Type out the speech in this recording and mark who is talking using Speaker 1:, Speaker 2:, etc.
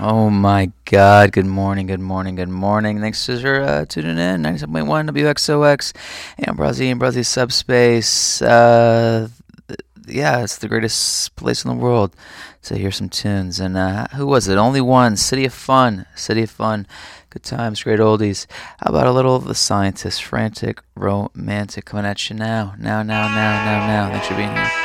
Speaker 1: Oh my God! Good morning, good morning, good morning. Thanks for tuning in. 97.1 WXOX and Brazzy Subspace. Yeah, it's the greatest place in the world to hear some tunes. And who was it? Only one. City of Fun. City of Fun. Good times, great oldies. How about a little of the Scientist? Frantic, romantic, coming at you now. Now. Thanks for being here.